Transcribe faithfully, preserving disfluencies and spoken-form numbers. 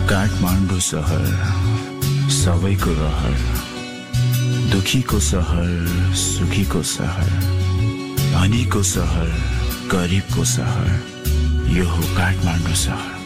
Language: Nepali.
काठमाडौँ सहर सबैको रहर, दुखीको सहर सुखीको सहर, धनीको सहर गरिबको सहर, यो हो काठमाडौँ सहर।